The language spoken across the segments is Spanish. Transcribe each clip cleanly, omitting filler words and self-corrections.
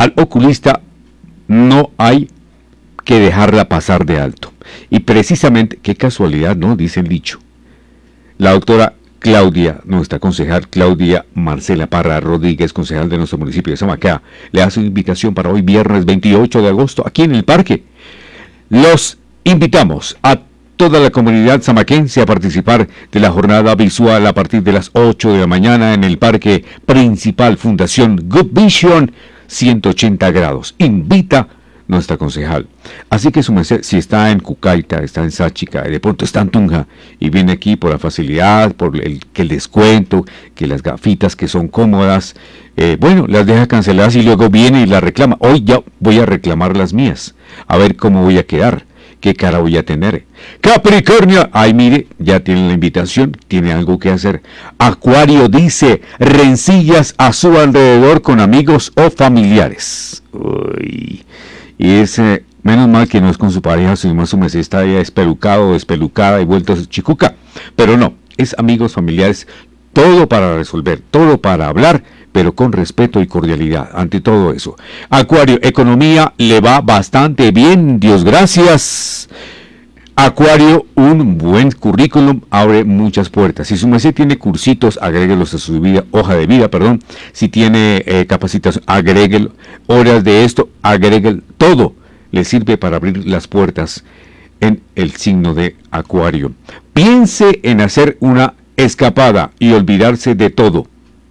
al oculista no hay que dejarla pasar de alto. Y precisamente, qué casualidad, ¿no? Dice el dicho. La doctora Claudia, nuestra concejal Claudia Marcela Parra Rodríguez, concejal de nuestro municipio de Samacá, le hace una invitación para hoy viernes 28 de agosto aquí en el parque. Los invitamos a toda la comunidad samaquense a participar de la jornada visual a partir de las 8 de la mañana en el parque principal Fundación Good Vision 180 grados. Invita nuestra concejal. Así que su merced, si está en Cucaita, está en Sáchica, de pronto está en Tunja y viene aquí por la facilidad, por el descuento, que las gafitas que son cómodas, bueno, las deja canceladas y luego viene y las reclama. Hoy ya voy a reclamar las mías, a ver cómo voy a quedar, qué cara voy a tener. Capricornio, ay mire, ya tiene la invitación, tiene algo que hacer. Acuario dice, rencillas a su alrededor con amigos o familiares. Uy. Y ese, menos mal que no es con su pareja, sino su merced está ya espelucado, despelucada y vuelto a su chicuca. Pero no, es amigos, familiares, todo para resolver, todo para hablar, pero con respeto y cordialidad ante todo eso. Acuario, economía le va bastante bien, Dios gracias. Acuario, un buen currículum abre muchas puertas. Si su merced tiene cursitos, agréguelos a su hoja de vida, perdón. Si tiene capacitación, agréguelo. Horas de esto, agréguelo. Todo le sirve para abrir las puertas en el signo de Acuario. Piense en hacer una escapada y olvidarse de todo.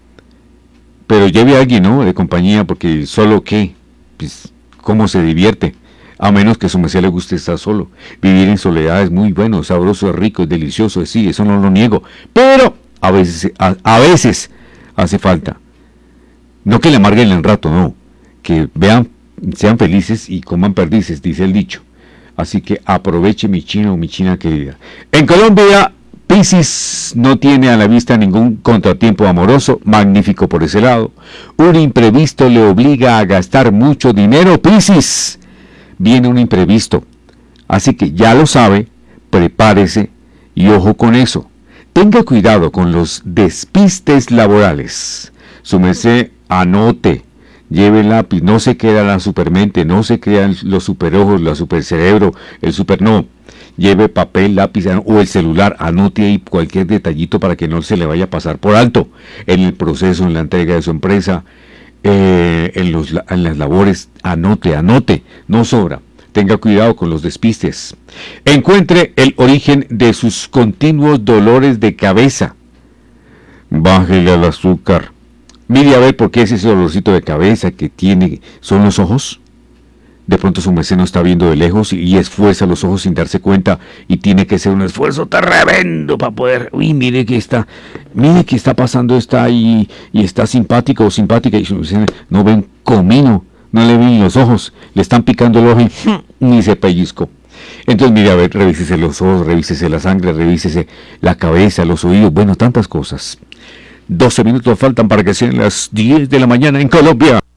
Pero lleve a alguien, ¿no?, de compañía, porque solo qué, pues, ¿cómo se divierte? A menos que a su merced le guste estar solo. Vivir en soledad es muy bueno, sabroso, es rico, es delicioso, sí, eso no lo niego. Pero a veces hace falta. No que le amarguen el rato, no. Que vean, sean felices y coman perdices, dice el dicho. Así que aproveche, mi chino o mi china querida. En Colombia, Piscis no tiene a la vista ningún contratiempo amoroso, magnífico por ese lado. Un imprevisto le obliga a gastar mucho dinero, Piscis. Viene un imprevisto, así que ya lo sabe, prepárese y ojo con eso. Tenga cuidado con los despistes laborales. Su merced, anote, lleve el lápiz, no se queda la supermente, no se crean los superojos, la supercerebro, el super no. Lleve papel, lápiz o el celular, anote ahí cualquier detallito para que no se le vaya a pasar por alto en el proceso, en la entrega de su empresa. En las labores, anote, no sobra. Tenga cuidado con los despistes. Encuentre el origen de sus continuos dolores de cabeza. Bájele al azúcar. Mire a ver por qué es ese dolorcito de cabeza que tiene. ¿Son los ojos? De pronto su merced no está viendo de lejos y esfuerza los ojos sin darse cuenta y tiene que ser un esfuerzo tremendo para poder. Uy, mire que está pasando, está ahí y está simpático o simpática y su merced no ven comino, no le ven los ojos, le están picando el ojo y ni se pellizco. Entonces mire a ver, revísese los ojos, revísese la sangre, revísese la cabeza, los oídos, bueno, tantas cosas. 12 minutos faltan para que sean las 10 de la mañana en Colombia.